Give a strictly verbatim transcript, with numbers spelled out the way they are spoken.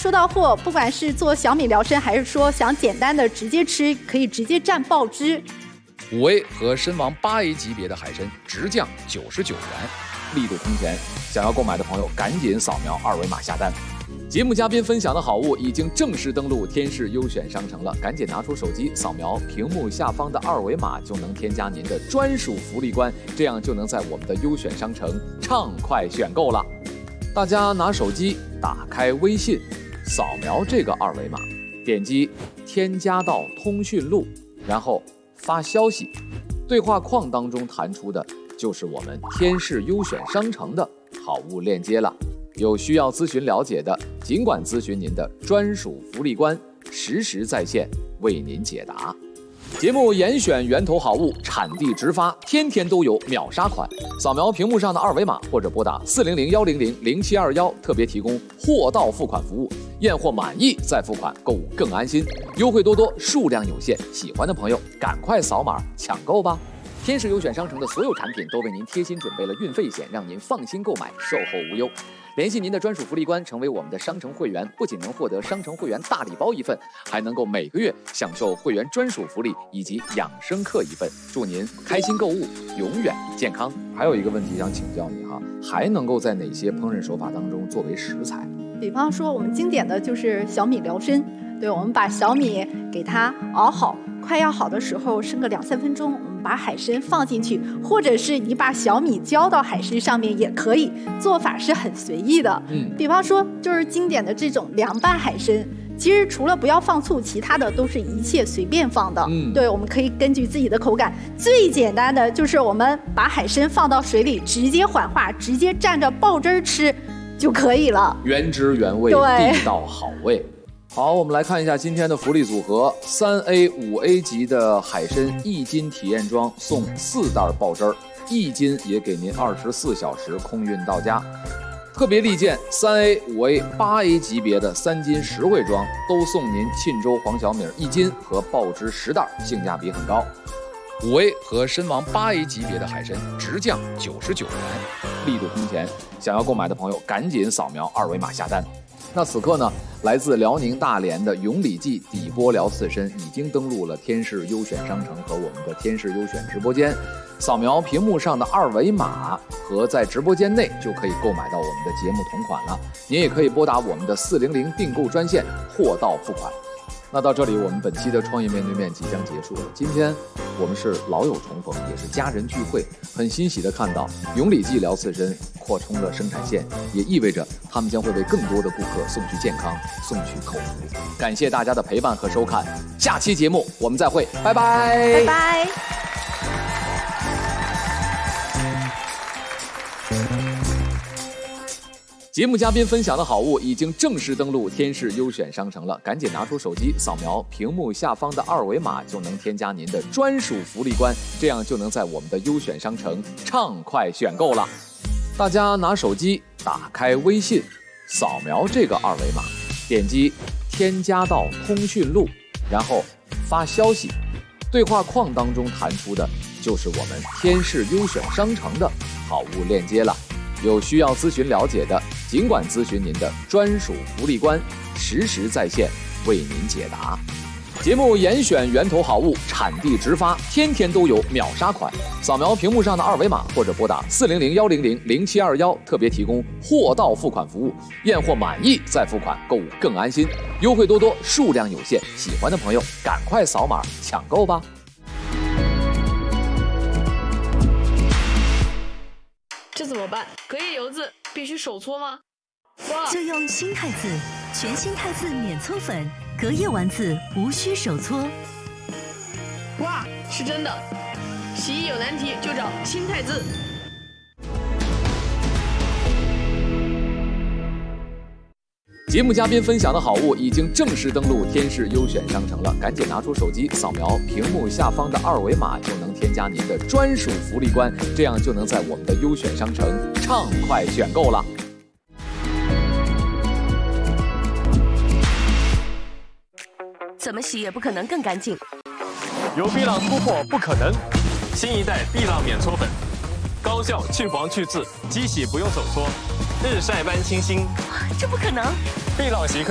收到货，不管是做小米疗身，还是说想简单的直接吃，可以直接蘸爆汁。 五 A 和参王八 A 级别的海参直降九十九元，力度空前，想要购买的朋友赶紧扫描二维码下单。节目嘉宾分享的好物已经正式登录天视优选商城了，赶紧拿出手机扫描屏幕下方的二维码，就能添加您的专属福利关，这样就能在我们的优选商城畅快选购了。大家拿手机打开微信，扫描这个二维码，点击添加到通讯录，然后发消息，对话框当中弹出的就是我们天视优选商城的好物链接了。有需要咨询了解的，尽管咨询您的专属福利官，实时在线为您解答。节目严选源头好物，产地直发，天天都有秒杀款。扫描屏幕上的二维码，或者拨打四零零幺零零零七二幺，特别提供货到付款服务，验货满意再付款，购物更安心。优惠多多，数量有限，喜欢的朋友赶快扫码抢购吧。天视优选商城的所有产品都为您贴心准备了运费险，让您放心购买，售后无忧。联系您的专属福利官，成为我们的商城会员，不仅能获得商城会员大礼包一份，还能够每个月享受会员专属福利以及养生课一份。祝您开心购物，永远健康。还有一个问题想请教你哈，还能够在哪些烹饪手法当中作为食材？ 比方说我们经典的就是小米疗身，对，我们把小米给它熬好，快要好的时候剩个两三分钟，我们把海参放进去，或者是你把小米浇到海参上面也可以，做法是很随意的。嗯，比方说就是经典的这种凉拌海参，其实除了不要放醋，其他的都是一切随便放的。嗯，对，我们可以根据自己的口感。最简单的就是我们把海参放到水里，直接缓化，直接蘸着爆汁吃就可以了， 原汁原味，地道好味。好，我们来看一下今天的福利组合：三 A、五 A 级的海参一斤体验装送四袋爆汁儿，一斤也给您二十四小时空运到家。特别利剑三 A、五 A、八 A 级别的三斤实惠装都送您沁州黄小米一斤和爆汁十袋，性价比很高。五 A 和参王八 A 级别的海参直降九十九元，力度空前，想要购买的朋友赶紧扫描二维码下单。那此刻呢，来自辽宁大连的永里记底波辽刺参已经登录了天视优选商城和我们的天视优选直播间，扫描屏幕上的二维码和在直播间内就可以购买到我们的节目同款了。您也可以拨打我们的四零零订购专线，货到付款。那到这里，我们本期的创业面对面即将结束了。今天我们是老友重逢，也是家人聚会，很欣喜的看到永里记辽刺参扩充了生产线，也意味着他们将会为更多的顾客送去健康，送去口福。感谢大家的陪伴和收看，下期节目我们再会，拜拜， 拜拜。 节目嘉宾分享的好物已经正式登录天视优选商城了，赶紧拿出手机扫描屏幕下方的二维码，就能添加您的专属福利关，这样就能在我们的优选商城畅快选购了。大家拿手机打开微信，扫描这个二维码，点击添加到通讯录，然后发消息，对话框当中弹出的就是我们天视优选商城的好物链接了。有需要咨询了解的，尽管咨询您的专属福利官，实时在线为您解答。节目严选源头好物，产地直发，天天都有秒杀款。扫描屏幕上的二维码，或者拨打四零零幺零零零七二幺，特别提供货到付款服务，验货满意再付款，购物更安心。优惠多多，数量有限，喜欢的朋友赶快扫码抢购吧。 这怎么办？隔夜油渍必须手搓吗？哇！ 就用新汰渍，全新汰渍免搓粉，隔夜丸子无需手搓。 哇，是真的！洗衣有难题就找新汰渍。 节目嘉宾分享的好物已经正式登录天视优选商城了，赶紧拿出手机扫描屏幕下方的二维码，就能添加您的专属福利关，这样就能在我们的优选商城畅快选购了。 怎么洗也不可能更干净。 有碧浪突破不可能，新一代碧浪免搓粉，高效去黄去渍，机洗不用手搓，日晒般清新。 这不可能！ 碧浪洗客